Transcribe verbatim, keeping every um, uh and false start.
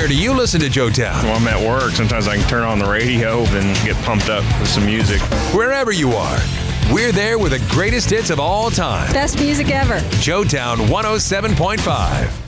Where do you listen to Joetown? When I'm at work, sometimes I can turn on the radio and get pumped up with some music. Wherever you are, we're there with the greatest hits of all time. Best music ever. Joetown one oh seven point five.